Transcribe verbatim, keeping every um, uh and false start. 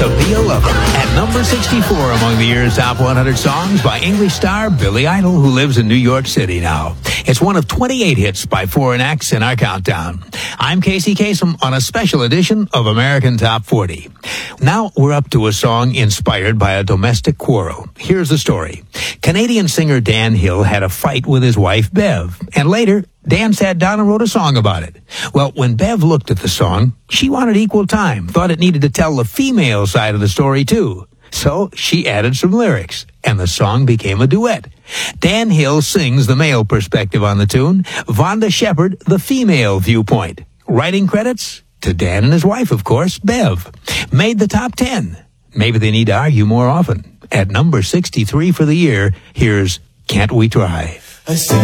To Be a Lover at number sixty-four among the year's top one hundred songs by English star Billy Idol, who lives in New York City now. It's one of twenty-eight hits by Foreign Acts in our countdown. I'm Casey Kasem on a special edition of American Top forty. Now we're up to a song inspired by a domestic quarrel. Here's the story. Canadian singer Dan Hill had a fight with his wife Bev, and later Dan sat down and wrote a song about it. Well, when Bev looked at the song, she wanted equal time, thought it needed to tell the female side of the story too. So she added some lyrics, and the song became a duet. Dan Hill sings the male perspective on the tune, Vonda Shepard the female viewpoint. Writing credits to Dan and his wife, of course, Bev. Made the top ten. Maybe they need to argue more often. At number sixty-three for the year, here's Can't We Try? I said